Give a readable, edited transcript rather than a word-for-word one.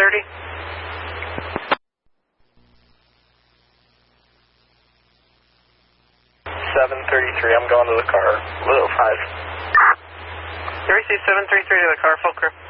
730. 733, I'm going to the car. 5. You receive 733 to the car, full crew.